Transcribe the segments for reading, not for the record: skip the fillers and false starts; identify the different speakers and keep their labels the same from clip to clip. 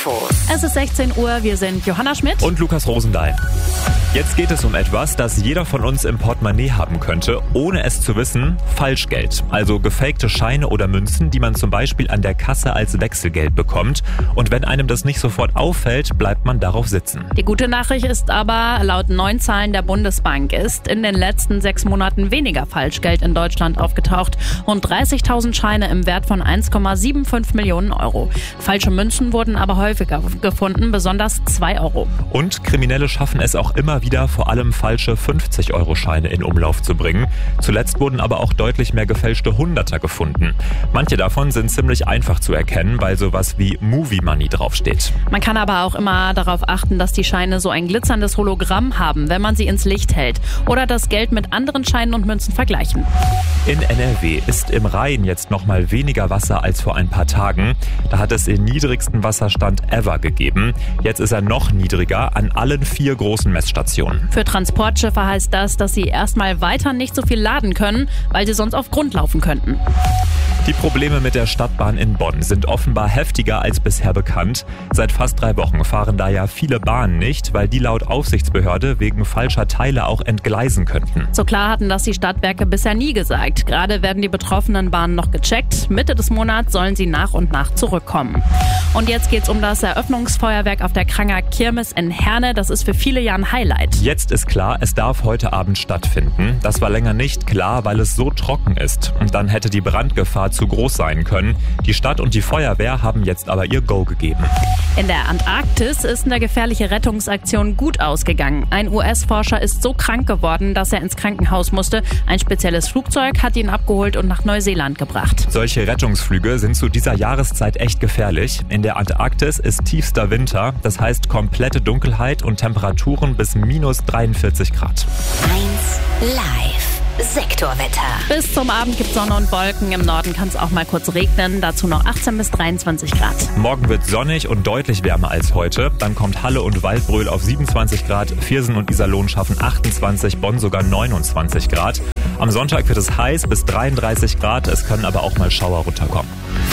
Speaker 1: Infos.
Speaker 2: Es ist 16 Uhr, wir sind Johanna Schmidt
Speaker 3: und Lukas Rosendahl. Jetzt geht es um etwas, das jeder von uns im Portemonnaie haben könnte, ohne es zu wissen: Falschgeld. Also gefakte Scheine oder Münzen, die man zum Beispiel an der Kasse als Wechselgeld bekommt. Und wenn einem das nicht sofort auffällt, bleibt man darauf sitzen.
Speaker 2: Die gute Nachricht ist aber, laut neuen Zahlen der Bundesbank ist in den letzten 6 Monaten weniger Falschgeld in Deutschland aufgetaucht. Rund 30.000 Scheine im Wert von 1,75 Millionen Euro. Falsche Münzen wurden aber häufiger gefunden, besonders 2 Euro.
Speaker 3: Und Kriminelle schaffen es auch immer wieder, vor allem falsche 50-Euro-Scheine in Umlauf zu bringen. Zuletzt wurden aber auch deutlich mehr gefälschte Hunderter gefunden. Manche davon sind ziemlich einfach zu erkennen, weil sowas wie Movie Money draufsteht.
Speaker 2: Man kann aber auch immer darauf achten, dass die Scheine so ein glitzerndes Hologramm haben, wenn man sie ins Licht hält. Oder das Geld mit anderen Scheinen und Münzen vergleichen.
Speaker 3: In NRW ist im Rhein jetzt noch mal weniger Wasser als vor ein paar Tagen. Da hat es den niedrigsten Wasserstand ever gegeben. Jetzt ist er noch niedriger an allen 4 großen Messstationen.
Speaker 2: Für Transportschiffe heißt das, dass sie erstmal weiter nicht so viel laden können, weil sie sonst auf Grund laufen könnten.
Speaker 3: Die Probleme mit der Stadtbahn in Bonn sind offenbar heftiger als bisher bekannt. Seit fast 3 Wochen fahren da ja viele Bahnen nicht, weil die laut Aufsichtsbehörde wegen falscher Teile auch entgleisen könnten.
Speaker 2: So klar hatten das die Stadtwerke bisher nie gesagt. Gerade werden die betroffenen Bahnen noch gecheckt. Mitte des Monats sollen sie nach und nach zurückkommen. Und jetzt geht's um das Eröffnungsfeuerwerk auf der Kranger Kirmes in Herne. Das ist für viele ja ein Highlight.
Speaker 3: Jetzt ist klar, es darf heute Abend stattfinden. Das war länger nicht klar, weil es so trocken ist. Und dann hätte die Brandgefahr zu groß sein können. Die Stadt und die Feuerwehr haben jetzt aber ihr Go gegeben.
Speaker 2: In der Antarktis ist eine gefährliche Rettungsaktion gut ausgegangen. Ein US-Forscher ist so krank geworden, dass er ins Krankenhaus musste. Ein spezielles Flugzeug hat ihn abgeholt und nach Neuseeland gebracht.
Speaker 3: Solche Rettungsflüge sind zu dieser Jahreszeit echt gefährlich. In der Antarktis ist tiefster Winter. Das heißt komplette Dunkelheit und Temperaturen bis minus 43 Grad.
Speaker 1: 1 Live. Sektorwetter.
Speaker 2: Bis zum Abend gibt es Sonne und Wolken. Im Norden kann es auch mal kurz regnen. Dazu noch 18 bis 23 Grad.
Speaker 3: Morgen wird sonnig und deutlich wärmer als heute. Dann kommt Halle und Waldbröl auf 27 Grad. Viersen und Iserlohn schaffen 28, Bonn sogar 29 Grad. Am Sonntag wird es heiß bis 33 Grad. Es können aber auch mal Schauer runterkommen.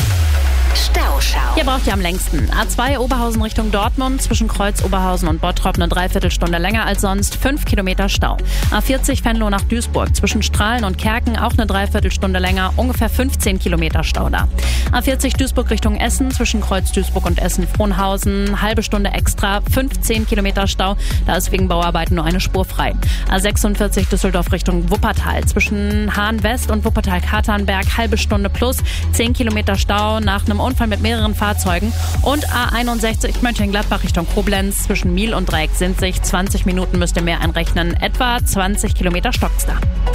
Speaker 1: Stauschau.
Speaker 2: Hier braucht ihr am längsten. A2 Oberhausen Richtung Dortmund, zwischen Kreuz Oberhausen und Bottrop eine Dreiviertelstunde länger als sonst, 5 Kilometer Stau. A40 Venlo nach Duisburg, zwischen Strahlen und Kerken auch eine Dreiviertelstunde länger, ungefähr 15 Kilometer Stau da. A40 Duisburg Richtung Essen, zwischen Kreuz Duisburg und Essen-Frohnhausen, halbe Stunde extra, 15 Kilometer Stau, da ist wegen Bauarbeiten nur eine Spur frei. A46 Düsseldorf Richtung Wuppertal, zwischen Hahn West und Wuppertal-Katernberg, halbe Stunde plus, 10 Kilometer Stau nach einem Unfall mit mehreren Fahrzeugen. Und A61 Mönchengladbach Richtung Koblenz, zwischen Miel und Dreieck-Sinzig, 20 Minuten müsst ihr mehr einrechnen, etwa 20 Kilometer stockt's da.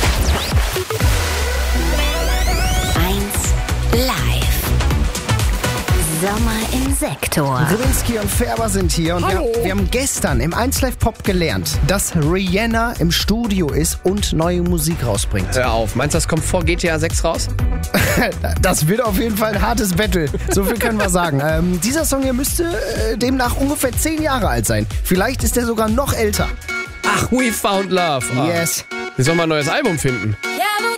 Speaker 1: 1 Live. Sommer im Sektor.
Speaker 4: Grünski und Färber sind hier und wir haben gestern im 1 Live Pop gelernt, dass Rihanna im Studio ist und neue Musik rausbringt.
Speaker 5: Hör auf, meinst du, das kommt vor GTA 6 raus?
Speaker 4: Das wird auf jeden Fall ein hartes Battle, so viel können wir sagen. Dieser Song hier müsste demnach ungefähr 10 Jahre alt sein. Vielleicht ist er sogar noch älter.
Speaker 5: Ach, We Found Love.
Speaker 4: Yes.
Speaker 5: Wir sollen mal ein neues Album finden.
Speaker 6: Yeah,